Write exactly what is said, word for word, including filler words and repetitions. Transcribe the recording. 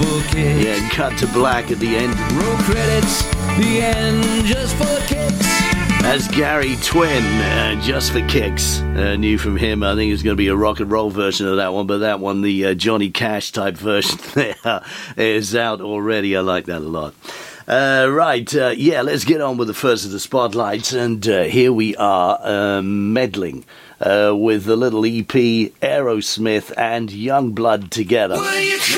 for kicks. Yeah, and cut to black at the end. Roll credits, the end just for kicks. As Gary Twin, uh, Just for Kicks. Uh, new from him. I think it's going to be a rock and roll version of that one, but that one, the uh, Johnny Cash type version there, is out already. I like that a lot. Uh, right, uh, yeah, let's get on with the first of the spotlights, and uh, here we are uh, meddling uh, with the little E P Aerosmith and Youngblood together.